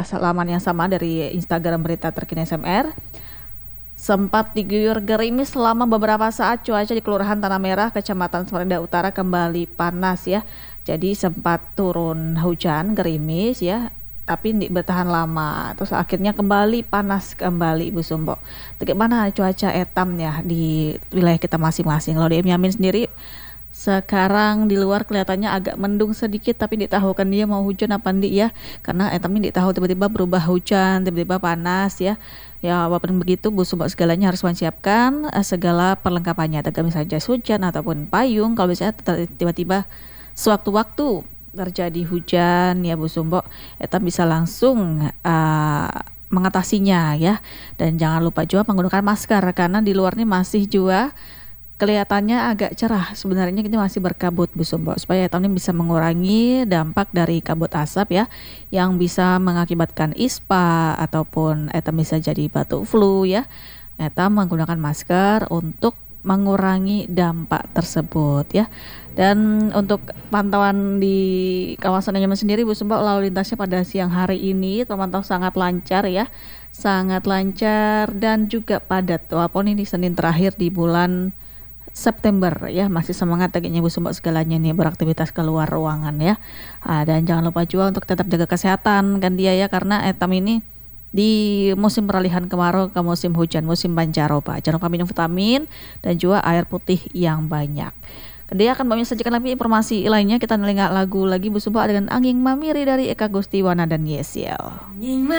laman yang sama dari Instagram Berita Terkini SMR. Sempat diguyur gerimis selama beberapa saat, cuaca di Kelurahan Tanah Merah, Kecamatan Samarinda Utara kembali panas ya. Jadi sempat turun hujan gerimis ya, tapi tidak bertahan lama. Terus akhirnya kembali panas kembali Bu Sumbo. Bagaimana cuaca etamnya di wilayah kita masing-masing? Kalau di Yamin sendiri sekarang di luar kelihatannya agak mendung sedikit, tapi tidak tahu kan dia mau hujan apa enggak ya. Karena etamnya tidak tahu tiba-tiba berubah hujan, tiba-tiba panas ya. Ya walaupun begitu Bu Sumbo segalanya harus menyiapkan segala perlengkapannya, tergantung saja hujan ataupun payung. Kalau misalnya tiba-tiba sewaktu-waktu terjadi hujan ya Bu Sumbo, etam bisa langsung mengatasinya ya. Dan jangan lupa juga menggunakan masker, karena di luar ini masih juga kelihatannya agak cerah, sebenarnya ini masih berkabut Bu Sumbo, supaya tahun ini bisa mengurangi dampak dari kabut asap ya, yang bisa mengakibatkan ispa ataupun bisa jadi batuk flu ya. Menggunakan masker untuk mengurangi dampak tersebut ya. Dan untuk pantauan di kawasan Yaman sendiri Bu Sumbo, lalu lintasnya pada siang hari ini terpantau sangat lancar ya, sangat lancar dan juga padat, walaupun ini Senin terakhir di bulan September ya, masih semangat agaknya Bu Sumbo segalanya nih beraktivitas keluar ruangan ya. Dan jangan lupa juga untuk tetap jaga kesehatan kan dia ya, karena etam ini di musim peralihan kemarau ke musim hujan, musim pancaroba. Jangan lupa minum vitamin dan juga air putih yang banyak. Dia akan sajikan lagi informasi lainnya. Kita nelengak lagu lagi Bu Sumbo dengan Angin Mamiri dari Eka Gustiwana dan Yesiel.